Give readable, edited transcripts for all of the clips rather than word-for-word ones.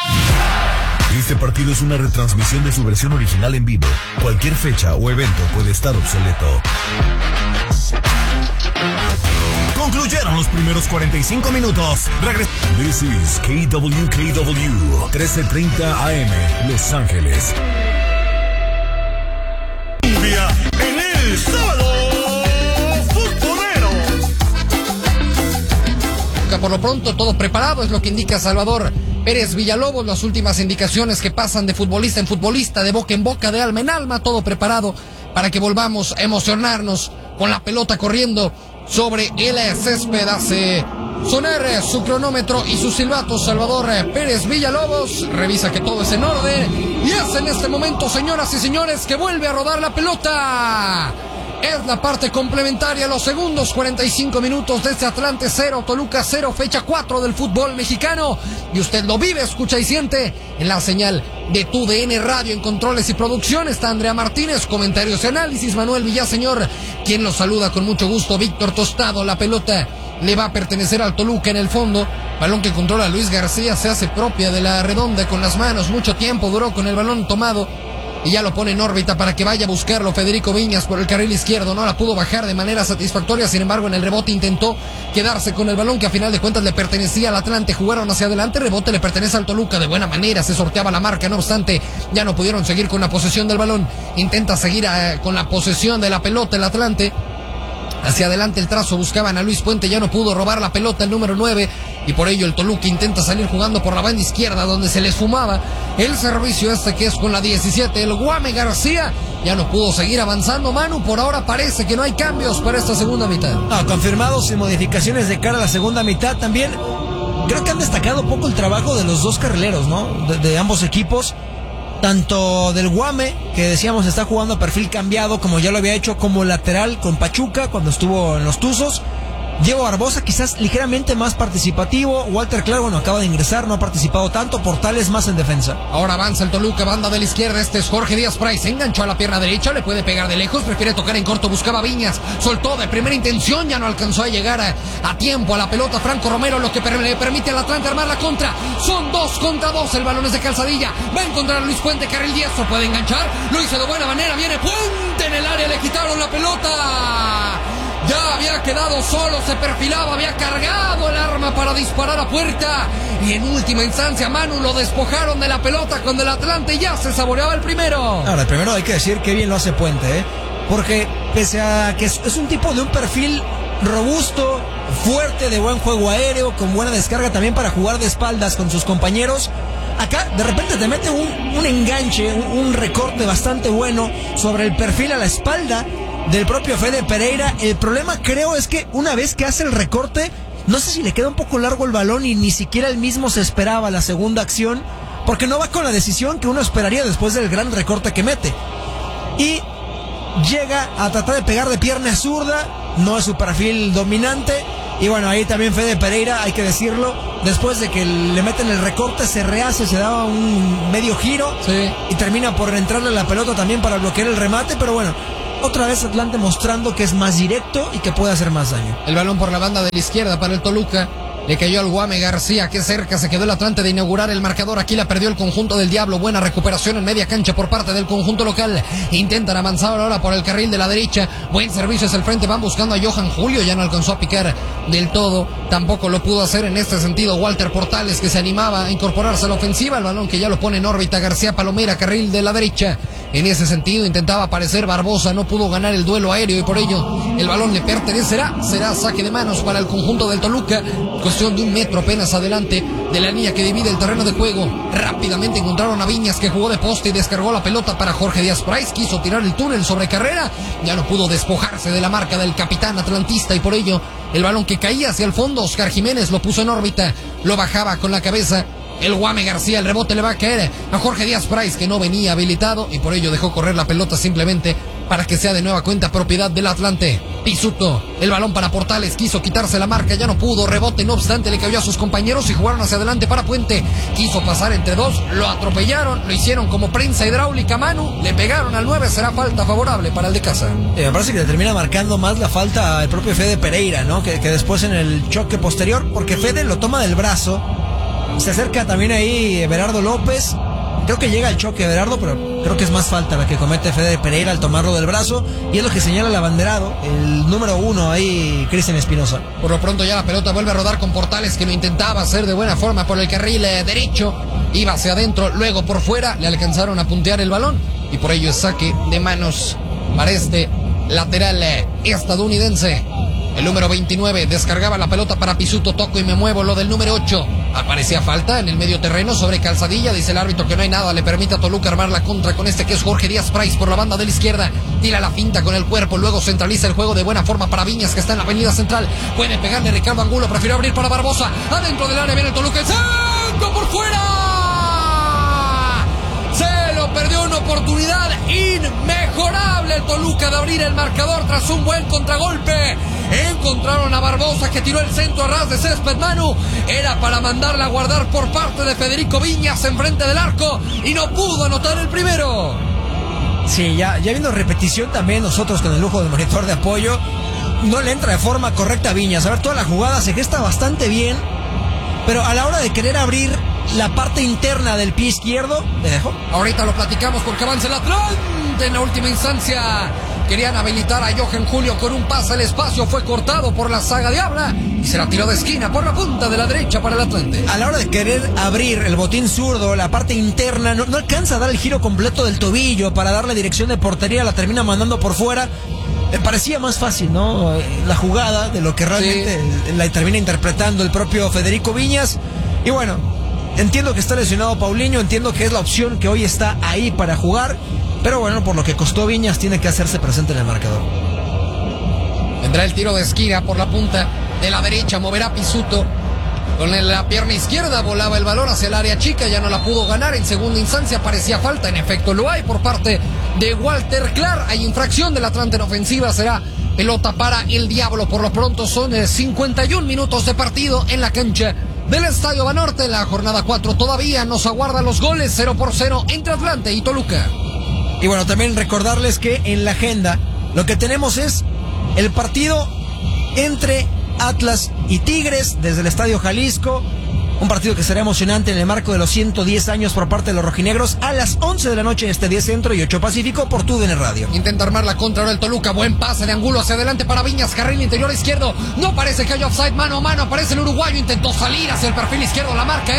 Este partido es una retransmisión de su versión original en vivo. Cualquier fecha o evento puede estar obsoleto. Concluyeron los primeros 45 minutos. This is KWKW 1330 AM, Los Ángeles. En el sábado futbolero. Por lo pronto todo preparado, es lo que indica Salvador Pérez Villalobos. Las últimas indicaciones que pasan de futbolista en futbolista, de boca en boca, de alma en alma, todo preparado para que volvamos a emocionarnos con la pelota corriendo sobre el césped. Hace sonar su cronómetro y su silbato Salvador Pérez Villalobos, revisa que todo es en orden y es en este momento, señoras y señores, que vuelve a rodar la pelota. Es la parte complementaria, los segundos 45 minutos de este Atlante 0, Toluca 0, fecha 4 del fútbol mexicano. Y usted lo vive, escucha y siente en la señal de TUDN Radio. En controles y producción está Andrea Martínez, comentarios y análisis Manuel Villaseñor, quien los saluda con mucho gusto, Víctor Tostado. La pelota le va a pertenecer al Toluca en el fondo. Balón que controla Luis García, se hace propia de la redonda con las manos. Mucho tiempo duró con el balón tomado y ya lo pone en órbita para que vaya a buscarlo Federico Viñas por el carril izquierdo. No la pudo bajar de manera satisfactoria, sin embargo en el rebote intentó quedarse con el balón que a final de cuentas le pertenecía al Atlante. Jugaron hacia adelante, rebote le pertenece al Toluca de buena manera, se sorteaba la marca, no obstante ya no pudieron seguir con la posesión del balón. Intenta seguir con la posesión de la pelota el Atlante. Hacia adelante el trazo, buscaban a Luis Puente, ya no pudo robar la pelota el número 9 y por ello el Toluca intenta salir jugando por la banda izquierda donde se les fumaba el servicio que es con la 17, el Guame García. Ya no pudo seguir avanzando Manu, por ahora parece que no hay cambios para esta segunda mitad. Confirmados sin modificaciones de cara a la segunda mitad. También creo que han destacado poco el trabajo de los dos carrileros, ¿no? De ambos equipos. Tanto del Guame, que decíamos está jugando a perfil cambiado, como ya lo había hecho como lateral con Pachuca cuando estuvo en los Tuzos. Diego Barbosa quizás ligeramente más participativo. Walter Clark, bueno, acaba de ingresar, no ha participado tanto. Portales más en defensa. Ahora avanza el Toluca, banda de la izquierda. Este es Jorge Díaz Price, enganchó a la pierna derecha, le puede pegar de lejos, prefiere tocar en corto, buscaba Viñas, soltó de primera intención, ya no alcanzó a llegar a tiempo a la pelota Franco Romero, lo que le permite al Atlante armar la contra. Son 2 contra 2, el balón es de Calzadilla, va a encontrar a Luis Puente, carril diestro, puede enganchar, lo hizo de buena manera, viene Puente en el área, le quitaron la pelota. Ya había quedado solo, se perfilaba, había cargado el arma para disparar a puerta. Y en última instancia, Manu, lo despojaron de la pelota cuando el Atlante ya se saboreaba el primero. Ahora, el primero hay que decir que bien lo hace Puente, porque pese a que es un tipo de un perfil robusto, fuerte, de buen juego aéreo, con buena descarga también para jugar de espaldas con sus compañeros, acá de repente te mete un enganche, un recorte bastante bueno sobre el perfil a la espalda del propio Fede Pereira. El problema creo es que una vez que hace el recorte, no sé si le queda un poco largo el balón y ni siquiera él mismo se esperaba la segunda acción, porque no va con la decisión que uno esperaría después del gran recorte que mete. Y llega a tratar de pegar de pierna zurda, no es su perfil dominante. Y bueno, ahí también Fede Pereira, hay que decirlo, después de que le meten el recorte, se rehace, se daba un medio giro, sí, y termina por entrarle la pelota también para bloquear el remate, pero bueno, otra vez Atlante mostrando que es más directo y que puede hacer más daño. El balón por la banda de la izquierda para el Toluca. Le cayó al Guame García, que cerca se quedó el Atlante de inaugurar el marcador. Aquí la perdió el conjunto del Diablo. Buena recuperación en media cancha por parte del conjunto local. Intentan avanzar ahora por el carril de la derecha. Buen servicio hacia el frente. Van buscando a Johan Julio. Ya no alcanzó a picar del todo. Tampoco lo pudo hacer en este sentido Walter Portales, que se animaba a incorporarse a la ofensiva. El balón que ya lo pone en órbita García Palomera, carril de la derecha. En ese sentido intentaba aparecer Barbosa. No pudo ganar el duelo aéreo y por ello el balón le pertenecerá. Será saque de manos para el conjunto del Toluca. Cuestión de 1 metro apenas adelante de la línea que divide el terreno de juego. Rápidamente encontraron a Viñas, que jugó de poste y descargó la pelota para Jorge Díaz Price. Quiso tirar el túnel sobre carrera, ya no pudo despojarse de la marca del capitán atlantista y por ello el balón que caía hacia el fondo, Oscar Jiménez lo puso en órbita, lo bajaba con la cabeza el Guame García. El rebote le va a caer a Jorge Díaz Price, que no venía habilitado y por ello dejó correr la pelota simplemente para que sea de nueva cuenta propiedad del Atlante. Pisuto, el balón para Portales, quiso quitarse la marca, ya no pudo, rebote, no obstante le cayó a sus compañeros y jugaron hacia adelante para Puente. Quiso pasar entre dos, lo atropellaron, lo hicieron como prensa hidráulica, Manu, le pegaron al 9, será falta favorable para el de casa. Me parece que le termina marcando más la falta al propio Fede Pereira, ¿no? Que después en el choque posterior, porque Fede lo toma del brazo Se acerca también ahí Berardo López. Creo que llega el choque de Berardo, pero creo que es más falta la que comete Fede Pereira al tomarlo del brazo. Y es lo que señala el abanderado, el número 1 ahí, Cristian Espinosa. Por lo pronto ya la pelota vuelve a rodar con Portales, que lo intentaba hacer de buena forma por el carril derecho. Iba hacia adentro, luego por fuera, le alcanzaron a puntear el balón. Y por ello es saque de manos para este lateral estadounidense. El número 29 descargaba la pelota para Pisuto, toco y me muevo. Lo del número 8, aparecía falta en el medio terreno sobre Calzadilla. Dice el árbitro que no hay nada, le permite a Toluca armar la contra con este que es Jorge Díaz Price por la banda de la izquierda. Tira la finta con el cuerpo, luego centraliza el juego de buena forma para Viñas, que está en la avenida central. Puede pegarle Ricardo Angulo, prefirió abrir para Barbosa. Adentro del área viene el Toluca, el centro por fuera. Se lo perdió, una oportunidad inmejorable el Toluca de abrir el marcador tras un buen contragolpe. Encontraron a Barbosa, que tiró el centro a ras de césped. Manu, era para mandarla a guardar por parte de Federico Viñas enfrente del arco y no pudo anotar el primero. Sí, ya viendo repetición también nosotros con el lujo del monitor de apoyo, no le entra de forma correcta a Viñas. A ver, toda la jugada se gesta bastante bien, pero a la hora de querer abrir la parte interna del pie izquierdo, le dejó. Ahorita lo platicamos porque avanza el Atlante en la última instancia. Querían habilitar a Johan Julio con un pase, el espacio fue cortado por la saga Diabla y se la tiró de esquina por la punta de la derecha para el Atlante. A la hora de querer abrir el botín zurdo, la parte interna, no alcanza a dar el giro completo del tobillo para darle dirección de portería, la termina mandando por fuera. Me parecía más fácil, ¿no? La jugada de lo que realmente la termina interpretando el propio Federico Viñas. Y bueno, entiendo que está lesionado Paulinho, entiendo que es la opción que hoy está ahí para jugar. Pero bueno, por lo que costó Viñas, tiene que hacerse presente en el marcador. Vendrá el tiro de esquina por la punta de la derecha, moverá Pisuto. Con la pierna izquierda volaba el balón hacia el área chica, ya no la pudo ganar. En segunda instancia parecía falta, en efecto lo hay por parte de Walter Clark. Hay infracción del Atlante en ofensiva, será pelota para el Diablo. Por lo pronto son 51 minutos de partido en la cancha del Estadio Banorte. La jornada 4 todavía nos aguarda los goles, 0-0 entre Atlante y Toluca. Y bueno, también recordarles que en la agenda lo que tenemos es el partido entre Atlas y Tigres desde el Estadio Jalisco. Un partido que será emocionante en el marco de los 110 años por parte de los rojinegros a las 11 de la noche en este 10 Centro y 8 Pacífico por TUDN Radio. Intenta armar la contra ahora el Toluca. Buen pase de Angulo hacia adelante para Viñas. Carril interior izquierdo. No parece que haya offside. Mano a mano. Aparece el uruguayo. Intentó salir hacia el perfil izquierdo. La marca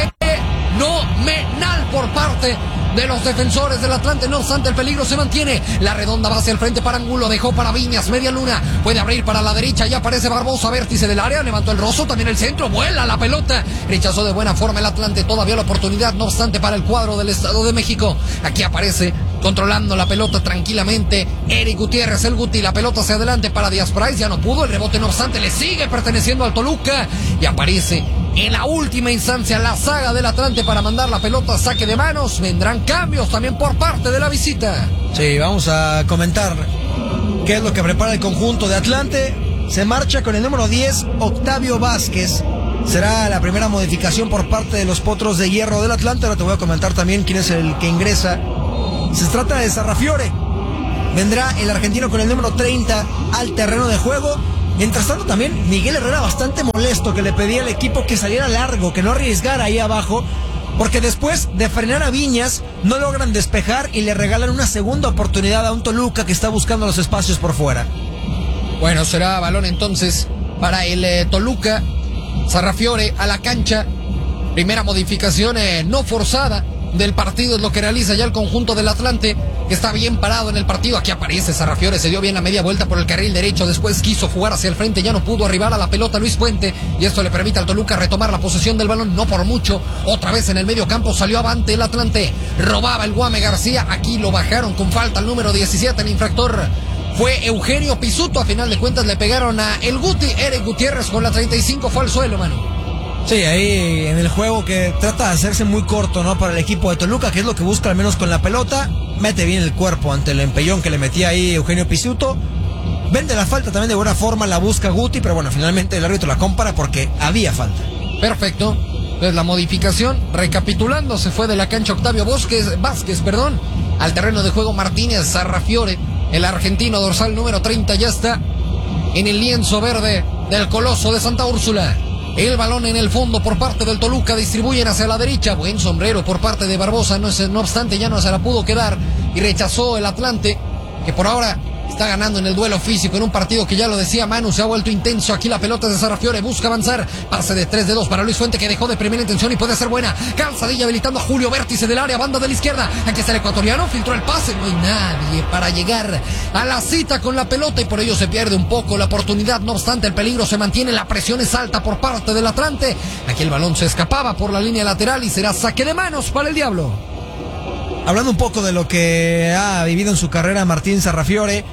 fenomenal por parte de los defensores del Atlante. No obstante, el peligro se mantiene. La redonda va hacia el frente para Angulo. Dejó para Viñas. Media luna. Puede abrir para la derecha. Ya aparece Barbosa. Vértice del área. Levantó el rozo. También el centro. Vuela la pelota. Rechazó de buena forma el Atlante. Todavía la oportunidad. No obstante, para el cuadro del Estado de México. Aquí aparece controlando la pelota tranquilamente Eric Gutiérrez. El Guti. La pelota hacia adelante para Díaz Price. Ya no pudo. El rebote, no obstante, le sigue perteneciendo al Toluca. Y aparece en la última instancia la saga del Atlante para mandar la pelota a saque de manos. Vendrán cambios también por parte de la visita. Sí, vamos a comentar qué es lo que prepara el conjunto de Atlante. Se marcha con el número 10, Octavio Vázquez. Será la primera modificación por parte de los Potros de Hierro del Atlante. Ahora te voy a comentar también quién es el que ingresa. Se trata de Sarrafiore. Vendrá el argentino con el número 30 al terreno de juego. Mientras tanto también Miguel Herrera bastante molesto, que le pedía al equipo que saliera largo, que no arriesgara ahí abajo, porque después de frenar a Viñas no logran despejar y le regalan una segunda oportunidad a un Toluca que está buscando los espacios por fuera. Bueno, será balón entonces para el Toluca. Sarrafiore a la cancha. Primera modificación no forzada del partido es lo que realiza ya el conjunto del Atlante, que está bien parado en el partido. Aquí aparece Sarrafiore, se dio bien la media vuelta por el carril derecho, después quiso jugar hacia el frente, ya no pudo arribar a la pelota Luis Puente, y esto le permite al Toluca retomar la posesión del balón, no por mucho. Otra vez en el medio campo salió avante el Atlante, robaba el Guame García, aquí lo bajaron con falta al número 17, el infractor fue Eugenio Pisuto. A final de cuentas le pegaron a el Guti. Eric Gutiérrez con la 35 fue al suelo, mano. Sí, ahí en el juego que trata de hacerse muy corto, ¿no? Para el equipo de Toluca, que es lo que busca al menos con la pelota. Mete bien el cuerpo ante el empellón que le metía ahí Eugenio Pisuto. Vende la falta también de buena forma, la busca Guti, pero bueno, finalmente el árbitro la compara porque había falta. Perfecto. Entonces la modificación, recapitulando, se fue de la cancha Octavio Vázquez, al terreno de juego Martínez Sarrafiore, el argentino dorsal número 30, ya está en el lienzo verde del Coloso de Santa Úrsula. El balón en el fondo por parte del Toluca, distribuyen hacia la derecha. Buen sombrero por parte de Barbosa, no obstante ya no se la pudo quedar y rechazó el Atlante, que por ahora está ganando en el duelo físico en un partido que, ya lo decía Manu, se ha vuelto intenso. Aquí la pelota de Sarrafiore, busca avanzar, pase de 3-2 para Luis Fuente, que dejó de primera intención y puede ser buena. Calzadilla habilitando a Julio, vértice del área, banda de la izquierda. Aquí está el ecuatoriano, filtró el pase, no hay nadie para llegar a la cita con la pelota y por ello se pierde un poco la oportunidad. No obstante, el peligro se mantiene, la presión es alta por parte del Atlante. Aquí el balón se escapaba por la línea lateral y será saque de manos para el Diablo. Hablando un poco de lo que ha vivido en su carrera Martín Sarrafiore,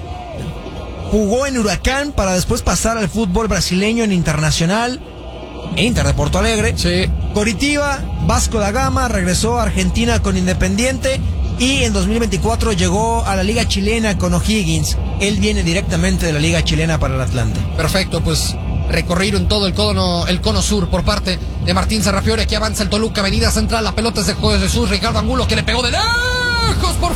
jugó en Huracán para después pasar al fútbol brasileño en Internacional, Inter de Porto Alegre, sí. Coritiba, Vasco da Gama, regresó a Argentina con Independiente y en 2024 llegó a la Liga Chilena con O'Higgins. Él viene directamente de la Liga Chilena para el Atlante. Perfecto, pues recorrido en todo el cono sur por parte de Martín Sarrafiore. Aquí avanza el Toluca, avenida central, la pelota es de Jesús Ricardo Angulo, que le pegó de lejos por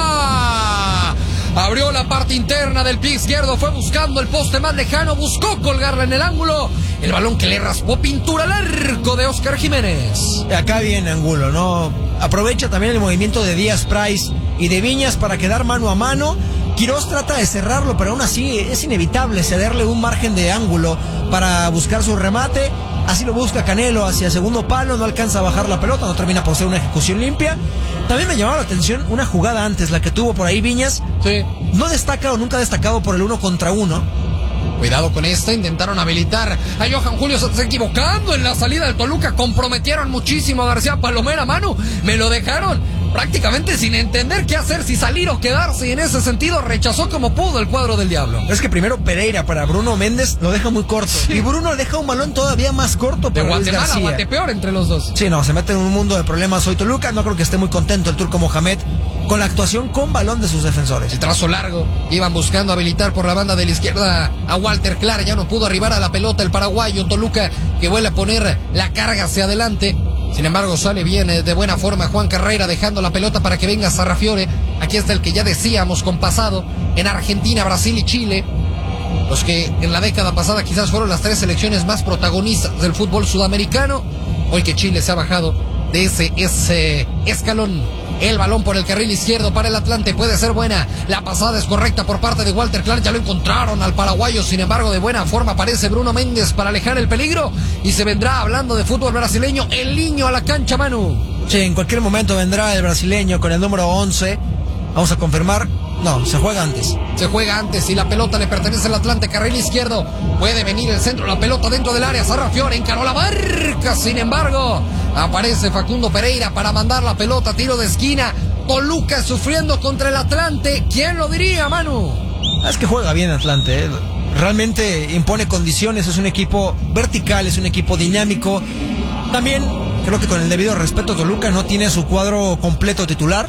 fuera. Abrió la parte interna del pie izquierdo, fue buscando el poste más lejano, buscó colgarla en el ángulo. El balón que le raspó pintura al arco de Oscar Jiménez. Acá viene Angulo, ¿no? Aprovecha también el movimiento de Díaz Price y de Viñas para quedar mano a mano. Quirós trata de cerrarlo, pero aún así es inevitable cederle un margen de ángulo para buscar su remate. Así lo busca Canelo hacia segundo palo, no alcanza a bajar la pelota, no termina por ser una ejecución limpia. También me llamaba la atención una jugada antes, la que tuvo por ahí Viñas. Sí. No destaca o nunca ha destacado por el 1 contra 1. Cuidado con esta, intentaron habilitar a Johan Julio, se está equivocando en la salida del Toluca, comprometieron muchísimo a García Palomera, Manu, me lo dejaron prácticamente sin entender qué hacer, si salir o quedarse, y en ese sentido rechazó como pudo el cuadro del Diablo. Es que primero Pereira para Bruno Méndez lo deja muy corto, sí. Y Bruno deja un balón todavía más corto para de Luis Guatemala García. a Guatepeor entre los dos. Sí, no, se mete en un mundo de problemas hoy Toluca. No creo que esté muy contento el turco Mohamed con la actuación con balón de sus defensores. El trazo largo, iban buscando habilitar por la banda de la izquierda a Walter Clara, ya no pudo arribar a la pelota el paraguayo. Toluca que vuelve a poner la carga hacia adelante. Sin embargo, sale bien de buena forma Juan Carrera, dejando la pelota para que venga Sarrafiore. Aquí está el que ya decíamos con pasado en Argentina, Brasil y Chile. Los que en la década pasada quizás fueron las 3 selecciones más protagonistas del fútbol sudamericano. Hoy que Chile se ha bajado de ese escalón. El balón por el carril izquierdo para el Atlante, puede ser buena. La pasada es correcta por parte de Walter Clark, ya lo encontraron al paraguayo. Sin embargo, de buena forma aparece Bruno Méndez para alejar el peligro. Y se vendrá, hablando de fútbol brasileño, el niño a la cancha, Manu. Sí, en cualquier momento vendrá el brasileño con el número 11. Vamos a confirmar. No, se juega antes. Se juega antes y la pelota le pertenece al Atlante, carril izquierdo. Puede venir el centro, la pelota dentro del área. Sarrafiore encaró la marca. Sin embargo, aparece Facundo Pereira para mandar la pelota, tiro de esquina. Toluca sufriendo contra el Atlante. ¿Quién lo diría, Manu? Es que juega bien Atlante, ¿eh? Realmente impone condiciones. Es un equipo vertical, es un equipo dinámico. También creo que con el debido respeto, Toluca no tiene su cuadro completo titular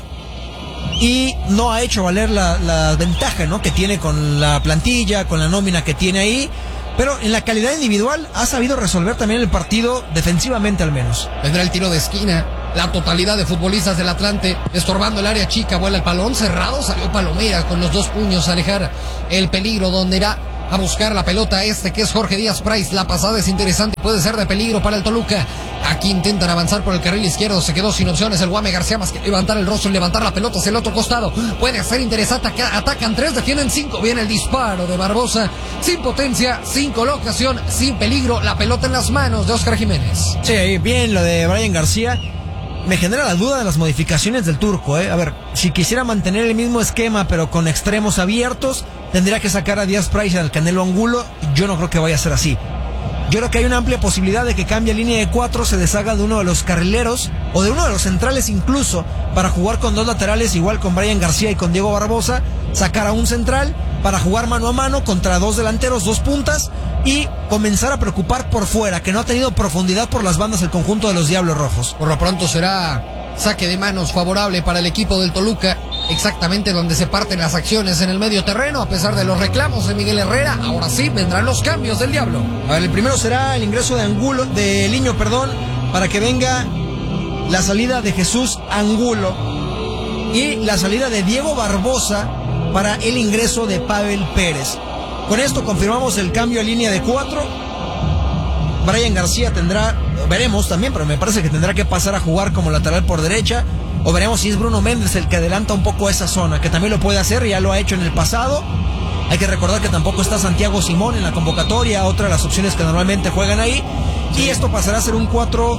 y no ha hecho valer la ventaja, ¿no?, que tiene con la plantilla, con la nómina que tiene ahí. Pero en la calidad individual ha sabido resolver también el partido defensivamente al menos. Vendrá el tiro de esquina. La totalidad de futbolistas del Atlante estorbando el área chica. Vuela el balón cerrado. Salió Palomera con los 2 puños a alejar el peligro. Donde irá a buscar la pelota que es Jorge Díaz Price. La pasada es interesante. Puede ser de peligro para el Toluca. Aquí intentan avanzar por el carril izquierdo. Se quedó sin opciones el Guame García, más que levantar el rostro y levantar la pelota hacia el otro costado. Puede ser interesante. Atacan 3, defienden 5. Viene el disparo de Barbosa. Sin potencia, sin colocación, sin peligro. La pelota en las manos de Oscar Jiménez. Sí, bien lo de Brian García. Me genera la duda de las modificaciones del turco, ¿eh? A ver, si quisiera mantener el mismo esquema pero con extremos abiertos, tendría que sacar a Díaz Price y al Canelo Angulo. Yo no creo que vaya a ser así. Yo creo que hay una amplia posibilidad de que cambie línea de 4, se deshaga de uno de los carrileros o de uno de los centrales incluso, para jugar con 2 laterales, igual con Brian García y con Diego Barbosa, sacar a un central para jugar mano a mano contra 2 delanteros, 2 puntas, y comenzar a preocupar por fuera, que no ha tenido profundidad por las bandas el conjunto de los Diablos Rojos. Por lo pronto será saque de manos favorable para el equipo del Toluca, exactamente donde se parten las acciones en el medio terreno, a pesar de los reclamos de Miguel Herrera. Ahora sí vendrán los cambios del Diablo. A ver, el primero será el ingreso de Liño, para que venga la salida de Jesús Angulo y la salida de Diego Barbosa para el ingreso de Pavel Pérez. Con esto confirmamos el cambio a línea de 4. Brian García veremos también, pero me parece que tendrá que pasar a jugar como lateral por derecha. O veremos si es Bruno Méndez el que adelanta un poco esa zona, que también lo puede hacer, ya lo ha hecho en el pasado. Hay que recordar que tampoco está Santiago Simón en la convocatoria, otra de las opciones que normalmente juegan ahí. Y esto pasará a ser un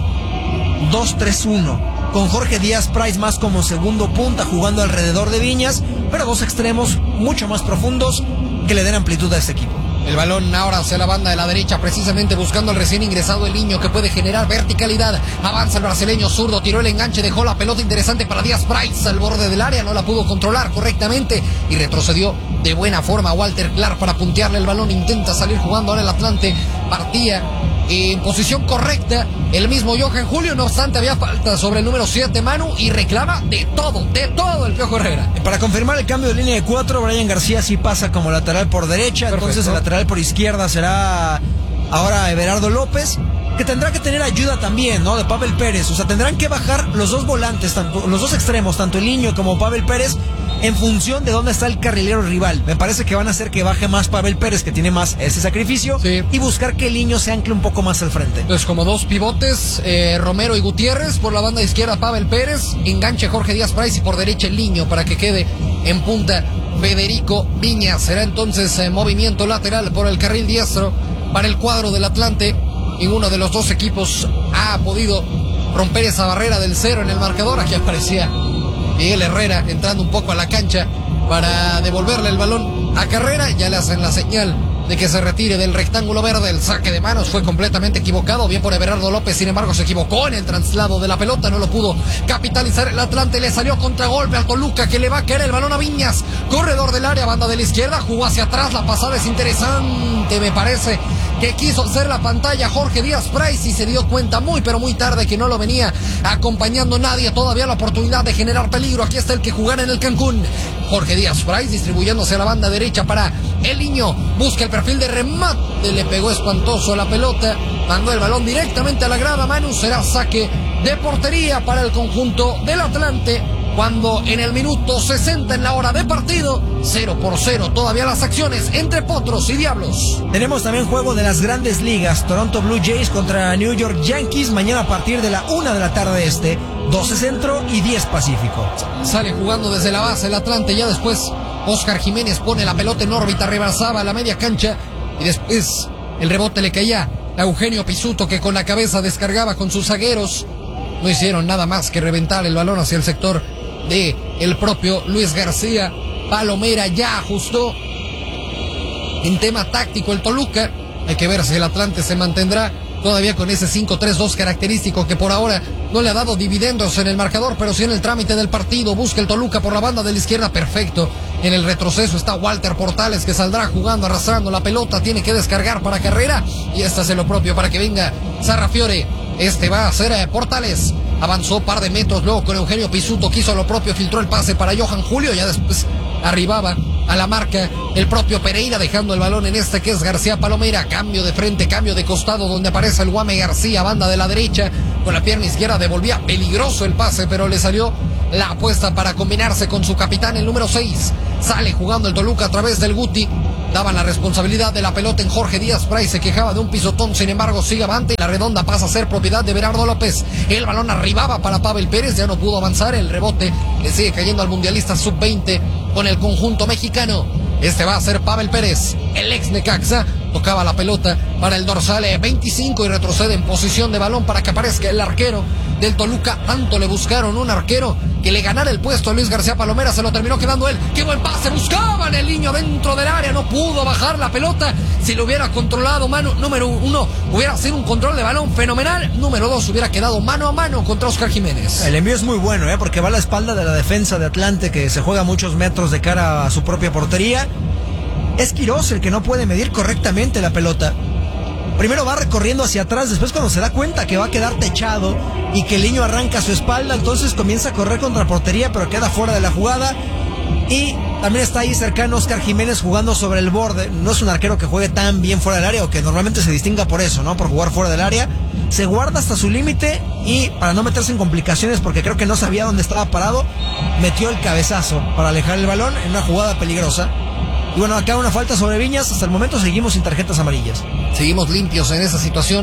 4-2-3-1, con Jorge Díaz Price más como segundo punta, jugando alrededor de Viñas, pero dos extremos mucho más profundos que le den amplitud a este equipo. El balón ahora hacia la banda de la derecha, precisamente buscando al recién ingresado el Niño, que puede generar verticalidad. Avanza el brasileño zurdo, tiró el enganche, dejó la pelota interesante para Díaz Price al borde del área, no la pudo controlar correctamente y retrocedió de buena forma Walter Clark para puntearle el balón. Intenta salir jugando ahora el Atlante, partía en posición correcta el mismo Johan Julio, no obstante había falta sobre el número 7 Manu y reclama de todo el Piojo Herrera. Para confirmar el cambio de línea de 4, Brian García sí pasa como lateral por derecha. Perfecto. Entonces el lateral por izquierda será ahora Everardo López, que tendrá que tener ayuda también, ¿no? De Pavel Pérez. O sea, tendrán que bajar los dos volantes, los dos extremos, tanto el Niño como Pavel Pérez, en función de dónde está el carrilero rival. Me parece que van a hacer que baje más Pavel Pérez, que tiene más ese sacrificio, sí, y buscar que el Niño se ancle un poco más al frente. Entonces, como dos pivotes, Romero y Gutiérrez, por la banda izquierda Pavel Pérez, enganche Jorge Díaz Price y por derecha el Niño para que quede en punta Federico Viñas. Será entonces movimiento lateral por el carril diestro para el cuadro del Atlante. Ninguno de los dos equipos ha podido romper esa barrera del 0 en el marcador. Aquí aparecía Miguel Herrera entrando un poco a la cancha para devolverle el balón a Carrera. Ya le hacen la señal de que se retire del rectángulo verde. El saque de manos fue completamente equivocado, bien por Everardo López, sin embargo se equivocó en el traslado de la pelota, no lo pudo capitalizar el Atlante, le salió contragolpe al Toluca, que le va a caer el balón a Viñas, corredor del área, banda de la izquierda, jugó hacia atrás, la pasada es interesante, me parece que quiso hacer la pantalla Jorge Díaz Price y se dio cuenta muy pero muy tarde que no lo venía acompañando nadie, todavía la oportunidad de generar peligro. Aquí está el que jugará en el Cancún, Jorge Díaz Price distribuyéndose a la banda derecha para el Niño, busca el perfil de remate, le pegó espantoso a la pelota, mandó el balón directamente a la grada. Manu, será saque de portería para el conjunto del Atlante, cuando en el minuto 60 en la hora de partido, 0-0 todavía las acciones entre Potros y Diablos. Tenemos también juego de las grandes ligas, Toronto Blue Jays contra New York Yankees, mañana a partir de la 1 de la tarde 12 Centro y 10 Pacífico. Sale jugando desde la base el Atlante, ya después Oscar Jiménez pone la pelota en órbita, rebasaba la media cancha y después el rebote le caía a Eugenio Pisuto, que con la cabeza descargaba con sus zagueros. No hicieron nada más que reventar el balón hacia el sector de el propio Luis García. Palomera ya ajustó en tema táctico el Toluca. Hay que ver si el Atlante se mantendrá todavía con ese 5-3-2 característico que por ahora no le ha dado dividendos en el marcador, pero sí en el trámite del partido. Busca el Toluca por la banda de la izquierda, perfecto. En el retroceso está Walter Portales, que saldrá jugando, arrastrando la pelota, tiene que descargar para Carrera y esta hace lo propio para que venga Sarrafiore. Este va a ser Portales, avanzó par de metros, luego con Eugenio Pisuto, quiso lo propio, filtró el pase para Johan Julio, ya después arribaba a la marca el propio Pereira, dejando el balón en que es García Palomera. Cambio de frente, cambio de costado, donde aparece el Guame García, banda de la derecha, con la pierna izquierda devolvía peligroso el pase, pero le salió la apuesta para combinarse con su capitán, el número 6. Sale jugando el Toluca a través del Guti. Daban la responsabilidad de la pelota en Jorge Díaz Price, se quejaba de un pisotón, sin embargo sigue avante. La redonda pasa a ser propiedad de Everardo López. El balón arribaba para Pavel Pérez, ya no pudo avanzar. El rebote le sigue cayendo al mundialista sub-20 con el conjunto mexicano. Este va a ser Pavel Pérez, el ex Necaxa. Tocaba la pelota para el dorsal 25 y retrocede en posición de balón para que aparezca el arquero del Toluca. Tanto le buscaron un arquero que le ganara el puesto a Luis García Palomera, se lo terminó quedando él. ¡Qué buen pase! Buscaban el Niño dentro del área, no pudo bajar la pelota. Si lo hubiera controlado número 1, hubiera sido un control de balón fenomenal. Número 2, hubiera quedado mano a mano contra Oscar Jiménez. El envío es muy bueno, porque va a la espalda de la defensa de Atlante, que se juega muchos metros de cara a su propia portería. Es Quirós el que no puede medir correctamente la pelota. Primero va recorriendo hacia atrás, después cuando se da cuenta que va a quedar techado y que el Niño arranca a su espalda, entonces comienza a correr contra portería, pero queda fuera de la jugada. Y también está ahí cercano Oscar Jiménez jugando sobre el borde. No es un arquero que juegue tan bien fuera del área, o que normalmente se distinga por eso, ¿no? Por jugar fuera del área. Se guarda hasta su límite y, para no meterse en complicaciones, porque creo que no sabía dónde estaba parado, metió el cabezazo para alejar el balón en una jugada peligrosa. Y bueno, acá una falta sobre Viñas. Hasta el momento seguimos sin tarjetas amarillas. Seguimos limpios en esa situación.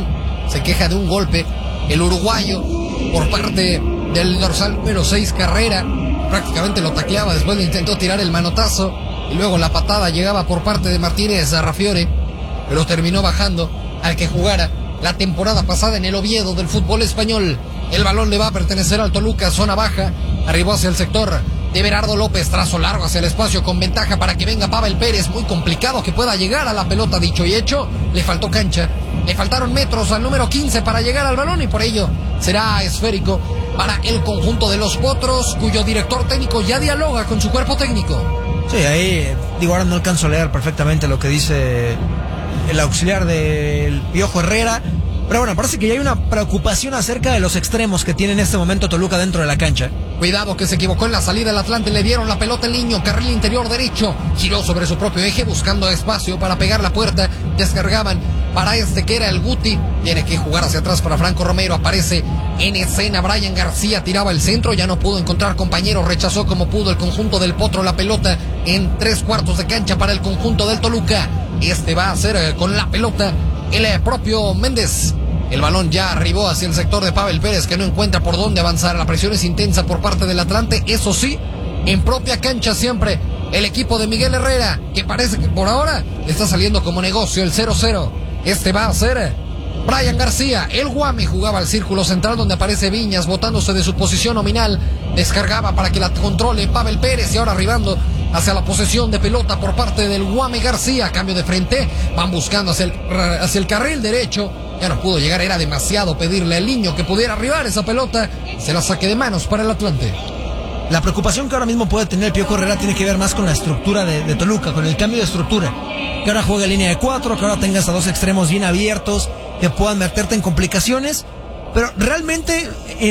Se queja de un golpe el uruguayo por parte del dorsal número 6, Carrera. Prácticamente lo tacleaba, después le intentó tirar el manotazo y luego la patada llegaba por parte de Martínez Sarrafiore, pero terminó bajando al que jugara la temporada pasada en el Oviedo del fútbol español. El balón le va a pertenecer al Toluca, zona baja, arribó hacia el sector de Berardo López, trazo largo hacia el espacio con ventaja para que venga Pavel Pérez, muy complicado que pueda llegar a la pelota, dicho y hecho, le faltó cancha, le faltaron metros al número 15 para llegar al balón y por ello será esférico para el conjunto de los Potros, cuyo director técnico ya dialoga con su cuerpo técnico. Sí, ahí, digo, ahora no alcanzo a leer perfectamente lo que dice el auxiliar del Piojo Herrera, pero bueno, parece que ya hay una preocupación acerca de los extremos que tiene en este momento Toluca dentro de la cancha. Cuidado que se equivocó en la salida del Atlante, le dieron la pelota el niño, carril interior derecho, giró sobre su propio eje buscando espacio para pegar la puerta, descargaban para este que era el Guti, tiene que jugar hacia atrás para Franco Romero, aparece en escena Brian García, tiraba el centro, ya no pudo encontrar compañero, rechazó como pudo el conjunto del Potro la pelota en 3/4 de cancha para el conjunto del Toluca. Este va a hacer con la pelota el propio Méndez. El balón ya arribó hacia el sector de Pavel Pérez, que no encuentra por dónde avanzar. La presión es intensa por parte del Atlante, eso sí, en propia cancha siempre el equipo de Miguel Herrera, que parece que por ahora está saliendo como negocio el 0-0. Este va a ser Brian García, el Guame, jugaba al círculo central donde aparece Viñas, botándose de su posición nominal, descargaba para que la controle Pavel Pérez y ahora arribando hacia la posesión de pelota por parte del Guame García, cambio de frente, van buscando hacia el carril derecho, ya no pudo llegar, era demasiado pedirle al niño que pudiera arribar esa pelota, se la saque de manos para el Atlante. La preocupación que ahora mismo puede tener el Piojo Herrera tiene que ver más con la estructura de Toluca, con el cambio de estructura, que ahora juegue en línea de 4, que ahora tengas a dos extremos bien abiertos, que puedan meterte en complicaciones. Pero realmente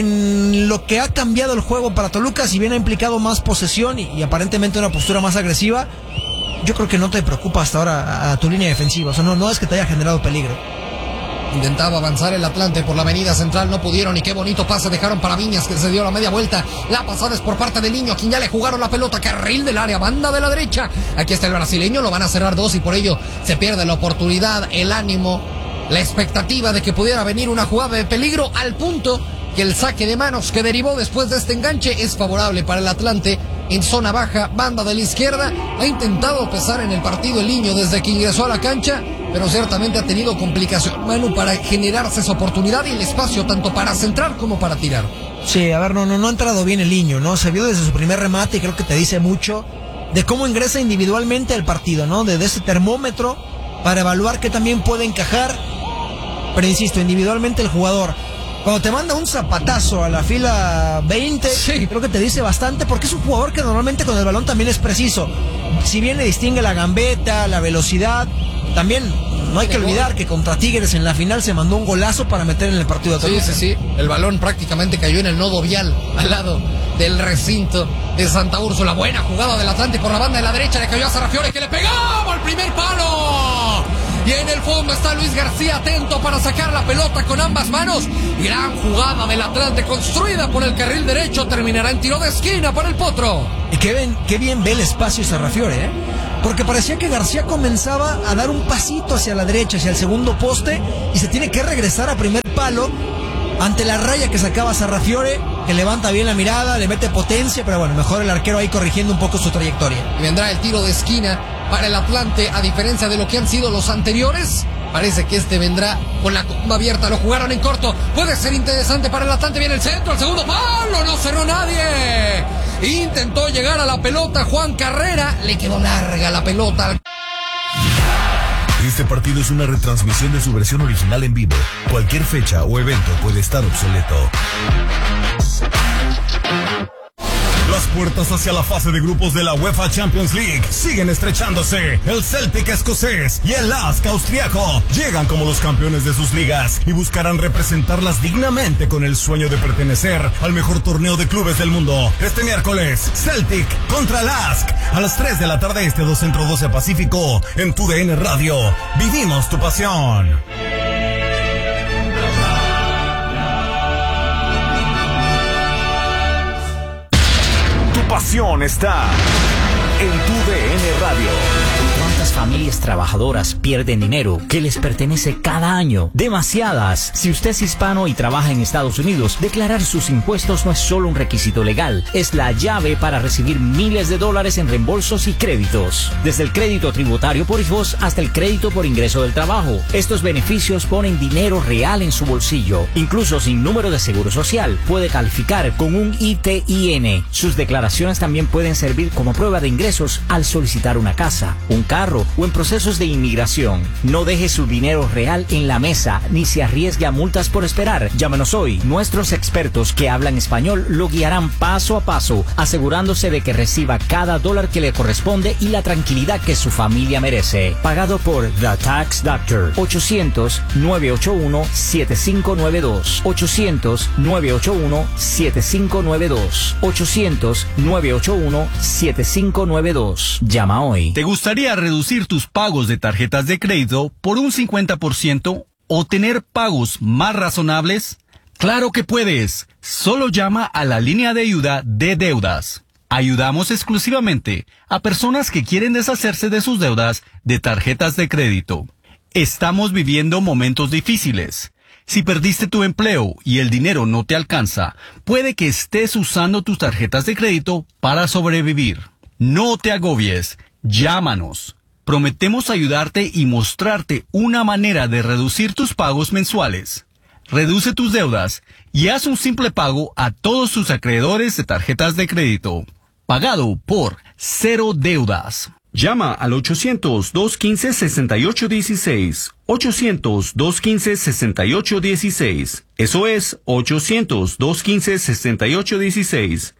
en lo que ha cambiado el juego para Toluca, si bien ha implicado más posesión y aparentemente una postura más agresiva, yo creo que no te preocupa hasta ahora a tu línea defensiva. O sea, no es que te haya generado peligro. Intentaba avanzar el Atlante por la avenida central, no pudieron y qué bonito pase dejaron para Viñas, que se dio la media vuelta. La pasada es por parte del niño, a quien ya le jugaron la pelota, carril del área, banda de la derecha. Aquí está el brasileño, lo van a cerrar dos y por ello se pierde la oportunidad, el ánimo, la expectativa de que pudiera venir una jugada de peligro, al punto que el saque de manos que derivó después de este enganche es favorable para el Atlante. En zona baja, banda de la izquierda, ha intentado pesar en el partido el niño desde que ingresó a la cancha, pero ciertamente ha tenido complicación, Manu, para generarse esa oportunidad y el espacio tanto para centrar como para tirar. Sí, a ver, no ha entrado bien el niño, ¿no? Se vio desde su primer remate y creo que te dice mucho de cómo ingresa individualmente al partido, ¿no? Desde ese termómetro para evaluar qué también puede encajar. Pero insisto, individualmente el jugador, cuando te manda un zapatazo a la fila 20, sí, creo que te dice bastante, porque es un jugador que normalmente con el balón también es preciso. Si bien le distingue la gambeta, la velocidad, también no hay que olvidar que contra Tigres en la final se mandó un golazo para meter en el partido de Toluca. Sí. El balón prácticamente cayó en el nodo vial, al lado del recinto de Santa Úrsula. Buena jugada del Atlante por la banda de la derecha, le cayó a Sarrafiore, que le pegaba al primer palo. Y en el fondo está Luis García, atento para sacar la pelota con ambas manos. Gran jugada del Atlante construida por el carril derecho. Terminará en tiro de esquina para el Potro. Y qué bien ve el espacio Sarrafiore, porque parecía que García comenzaba a dar un pasito hacia la derecha, hacia el segundo poste, y se tiene que regresar a primer palo ante la raya que sacaba Sarrafiore, que levanta bien la mirada, le mete potencia, pero bueno, mejor el arquero ahí corrigiendo un poco su trayectoria. Y vendrá el tiro de esquina para el Atlante, a diferencia de lo que han sido los anteriores. Parece que este vendrá con la comba abierta, lo jugaron en corto, puede ser interesante para el Atlante, viene el centro, el segundo palo, no cerró nadie. Intentó llegar a la pelota Juan Carrera, le quedó larga la pelota. Este partido es una retransmisión de su versión original en vivo. Cualquier fecha o evento puede estar obsoleto. Las puertas hacia la fase de grupos de la UEFA Champions League siguen estrechándose. El Celtic escocés y el Lask austriaco llegan como los campeones de sus ligas y buscarán representarlas dignamente con el sueño de pertenecer al mejor torneo de clubes del mundo. Este miércoles, Celtic contra Lask a las 3 de la tarde este, 2 Centro, 12 Pacífico, en tu DN Radio. Vivimos tu pasión. Pasión está en tu DN Radio. ¿Cuántas ¿Cuántas familias trabajadoras pierden dinero que les pertenece cada año? Demasiadas. Si usted es hispano y trabaja en Estados Unidos, declarar sus impuestos no es solo un requisito legal, es la llave para recibir miles de dólares en reembolsos y créditos. Desde el crédito tributario por hijos hasta el crédito por ingreso del trabajo. Estos beneficios ponen dinero real en su bolsillo. Incluso sin número de seguro social, puede calificar con un ITIN. Sus declaraciones también pueden servir como prueba de ingresos al solicitar una casa, un carro o en procesos de inmigración. No deje su dinero real en la mesa ni se arriesgue a multas por esperar. Llámenos hoy. Nuestros expertos que hablan español lo guiarán paso a paso, asegurándose de que reciba cada dólar que le corresponde y la tranquilidad que su familia merece. Pagado por The Tax Doctor. 800-981-7592. 800-981-7592. 800-981-7592. Llama hoy. ¿Te gustaría reducir tus pagos de tarjetas de crédito por un 50% o tener pagos más razonables? ¡Claro que puedes! Solo llama a la línea de ayuda de deudas. Ayudamos exclusivamente a personas que quieren deshacerse de sus deudas de tarjetas de crédito. Estamos viviendo momentos difíciles. Si perdiste tu empleo y el dinero no te alcanza, puede que estés usando tus tarjetas de crédito para sobrevivir. No te agobies. Llámanos. Prometemos ayudarte y mostrarte una manera de reducir tus pagos mensuales. Reduce tus deudas y haz un simple pago a todos tus acreedores de tarjetas de crédito. Pagado por Cero Deudas. Llama al 800-215-6816. 800-215-6816. Eso es 800-215-6816.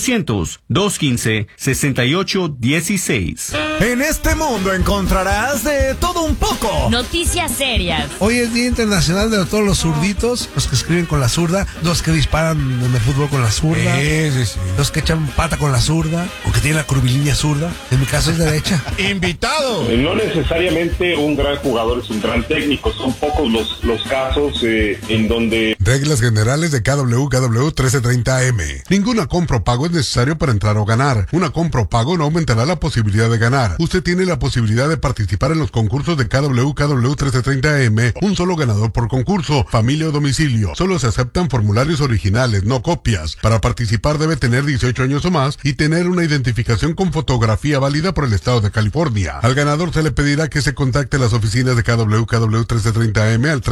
800-215-6816. En este mundo encontrarás de todo un poco. Noticias serias. Hoy es Día Internacional de todos los zurditos, los que escriben con la zurda, los que disparan en el fútbol con la zurda, los que echan pata con la zurda, o que tienen la curvilínea zurda. En mi caso es derecha. ¡Invitado! No necesariamente un gran jugador es un gran técnico, son pocos los casos en donde... Reglas generales de KW 1330 AM. Ninguna compra o pago es necesario para entrar o ganar. Una compra o pago no aumentará la posibilidad de ganar. Usted tiene la posibilidad de participar en los concursos de KW 1330 AM. Un solo ganador por concurso, familia o domicilio. Solo se aceptan formularios originales, no copias. Para participar debe tener 18 años o más y tener una identificación con fotografía válida por el estado de California. Al ganador se le pedirá que se contacte a las oficinas de KW 1330 AM al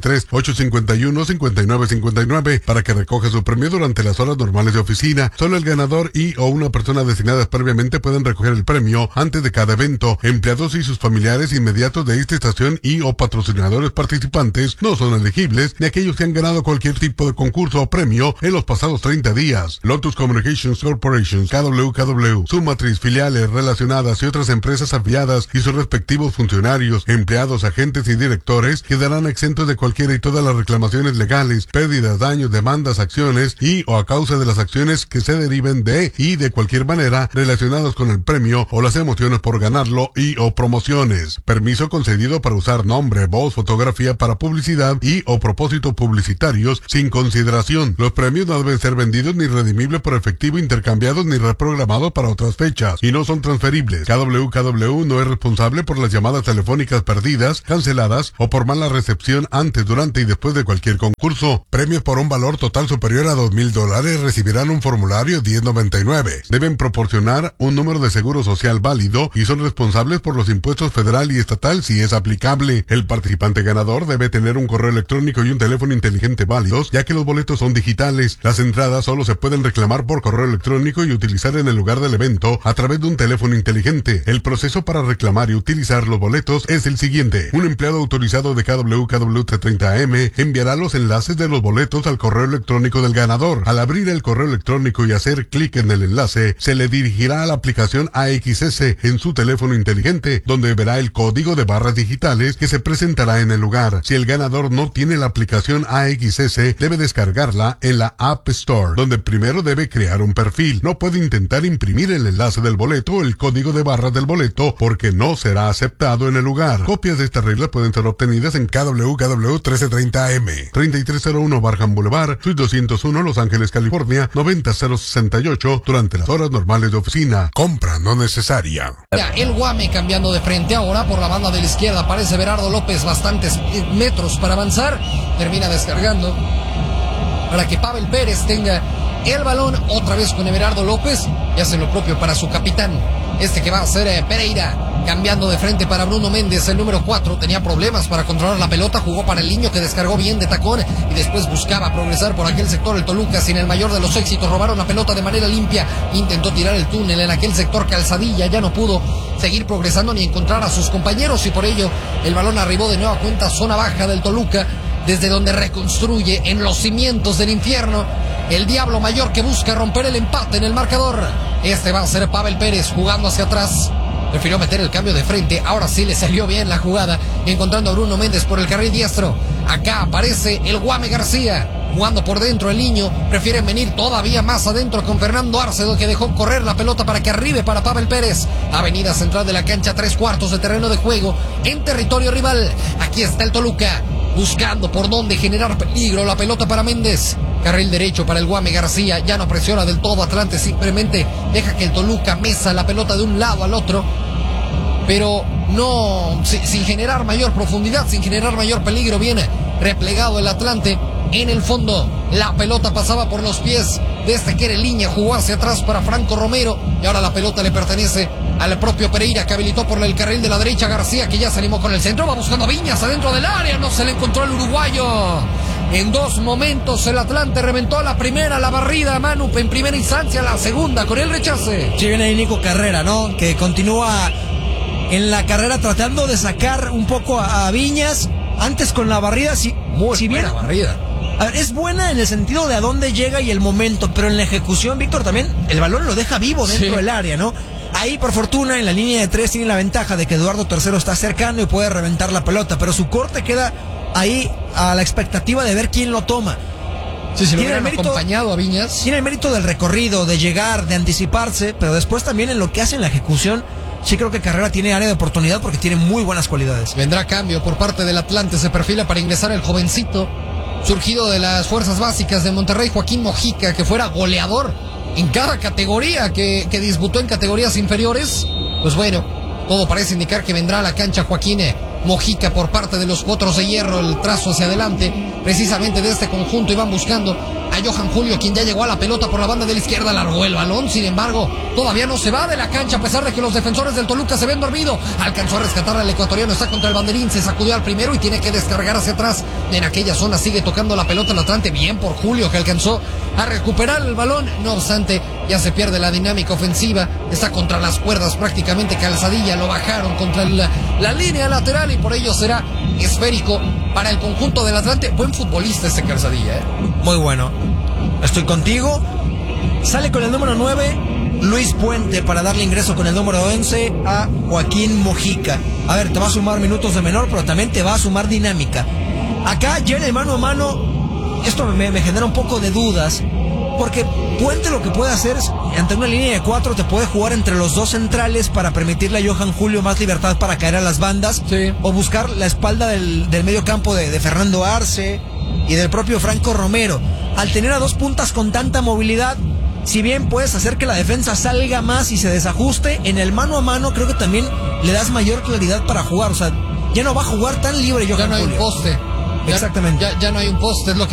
323-851-5959 para que recoja su premio durante las horas normales de oficina. Solo el ganador y o una persona designadas previamente pueden recoger el premio antes de cada evento. Empleados y sus familiares inmediatos de esta estación y o patrocinadores participantes no son elegibles, ni aquellos que han ganado cualquier tipo de concurso o premio en los pasados 30 días. Lotus Communications Corporation, KW, su matriz, filiales relacionadas y otras empresas afiliadas y sus respectivos funcionarios, empleados, agentes y directores quedarán exentos de cualquiera y todas las reclamaciones legales, pérdidas, daños, demandas, acciones y o a causa de las acciones que se deriven de y de cualquier manera relacionados con el premio o las emociones por ganarlo y o promociones. Permiso concedido para usar nombre, voz, fotografía para publicidad y o propósitos publicitarios sin consideración. Los premios no deben ser vendidos ni redimibles por efectivo, intercambiados ni reprogramados para otras fechas y no son transferibles. KW no es responsable por las llamadas telefónicas perdidas, canceladas o por mala recepción antes, durante y después de cualquier concurso. Premios por un valor total superior a $2,000 recibirán un formulario 1099. Deben proporcionar un número de seguro social válido y son responsables por los impuestos federal y estatal si es aplicable. El participante ganador debe tener un correo electrónico y un teléfono inteligente válidos, ya que los boletos son digitales. Las entradas solo se pueden reclamar por correo electrónico y utilizar en el lugar del evento a través de un teléfono inteligente. El proceso para reclamar y utilizar los boletos es el siguiente. Un empleado autorizado de KW 1330 AM enviará los enlaces de los boletos al correo electrónico del ganador. Al abrir el correo electrónico y hacer clic en el enlace, se le dirigirá a la aplicación AXS en su teléfono inteligente, donde verá el código de barras digitales que se presentará en el lugar. Si el ganador no tiene la aplicación AXS, debe descargarla en la App Store, donde primero debe crear un perfil. No puede intentar imprimir el enlace del boleto o el código de barras del boleto, porque no será aceptado en el lugar. Copias de estas reglas pueden ser obtenidas en KW 1330 AM, 3301 Barham Boulevard, Suite 201, Los Ángeles, California, 9000 268 durante las horas normales de oficina. Compra no necesaria. El Guame cambiando de frente ahora por la banda de la izquierda. Aparece Berardo López, bastantes metros para avanzar. Termina descargando para que Pavel Pérez tenga el balón otra vez con Everardo López y hace lo propio para su capitán, que va a ser Pereira. Cambiando de frente para Bruno Méndez, el número 4, tenía problemas para controlar la pelota, jugó para el Niño que descargó bien de tacón y después buscaba progresar por aquel sector el Toluca sin el mayor de los éxitos, robaron la pelota de manera limpia, intentó tirar el túnel en aquel sector Calzadilla, ya no pudo seguir progresando ni encontrar a sus compañeros y por ello el balón arribó de nueva cuenta zona baja del Toluca, desde donde reconstruye en los cimientos del infierno el Diablo Mayor que busca romper el empate en el marcador. Va a ser Pavel Pérez jugando hacia atrás. Prefirió meter el cambio de frente. Ahora sí le salió bien la jugada, encontrando a Bruno Méndez por el carril diestro. Acá aparece el Guame García jugando por dentro. El Niño prefiere venir todavía más adentro con Fernando Arcedo, que dejó correr la pelota para que arribe para Pavel Pérez. Avenida central de la cancha, 3/4 de terreno de juego en territorio rival. Aquí está el Toluca buscando por dónde generar peligro. La pelota para Méndez, carril derecho para el Guame García. Ya no presiona del todo Atlante, simplemente deja que el Toluca mesa la pelota de un lado al otro, pero no sin generar mayor profundidad, sin generar mayor peligro. Viene replegado el Atlante en el fondo. La pelota pasaba por los pies de que era Línea, jugó hacia atrás para Franco Romero y ahora la pelota le pertenece al propio Pereira, que habilitó por el carril de la derecha. García, que ya se animó con el centro, va buscando a Viñas adentro del área, no se le encontró al uruguayo. En dos momentos el Atlante reventó la primera, la barrida a Manu en primera instancia, la segunda con el rechace. Sí, viene ahí Nico Carrera, ¿no? Que continúa en la carrera tratando de sacar un poco a Viñas. Antes con la barrida, muy buena barrida. A ver, es buena en el sentido de a dónde llega y el momento, pero en la ejecución, Víctor, también el balón lo deja vivo dentro del área, ¿no? Ahí, por fortuna, en la línea de 3 tiene la ventaja de que Eduardo III está cercano y puede reventar la pelota, pero su corte queda ahí a la expectativa de ver quién lo toma. Sí, si lo hubieran acompañado a Viñas. Tiene el mérito del recorrido, de llegar, de anticiparse, pero después también en lo que hace en la ejecución. Sí creo que Carrera tiene área de oportunidad porque tiene muy buenas cualidades. Vendrá cambio por parte del Atlante, se perfila para ingresar el jovencito surgido de las fuerzas básicas de Monterrey, Joaquín Mojica, que fuera goleador en cada categoría que disputó en categorías inferiores. Pues bueno, todo parece indicar que vendrá a la cancha Joaquín Mojica por parte de los Potros de Hierro. El trazo hacia adelante precisamente de este conjunto, y van buscando a Johan Julio, quien ya llegó a la pelota por la banda de la izquierda, largó el balón, sin embargo todavía no se va de la cancha a pesar de que los defensores del Toluca se ven dormidos. Alcanzó a rescatar al ecuatoriano, está contra el banderín, se sacudió al primero y tiene que descargar hacia atrás. En aquella zona sigue tocando la pelota el Atlante, bien por Julio, que alcanzó a recuperar el balón. No obstante, ya se pierde la dinámica ofensiva, está contra las cuerdas prácticamente. Calzadilla lo bajaron contra la línea lateral y por ello será esférico para el conjunto del Atlante. Buen futbolista este Calzadilla, Muy bueno. Estoy contigo. Sale con el número 9 Luis Puente para darle ingreso con el número 11 a Joaquín Mojica. A ver, te va a sumar minutos de menor, pero también te va a sumar dinámica. Acá ya en el mano a mano, esto me genera un poco de dudas, porque Puente lo que puede hacer es, ante una línea de 4, te puede jugar entre los dos centrales para permitirle a Johan Julio más libertad para caer a las bandas, sí, o buscar la espalda del medio campo de Fernando Arce y del propio Franco Romero. Al tener a dos puntas con tanta movilidad, si bien puedes hacer que la defensa salga más y se desajuste, en el mano a mano creo que también le das mayor claridad para jugar. O sea, ya no va a jugar tan libre Johan Julio. Ya no hay un poste. Exactamente. Ya no hay un poste, es lo que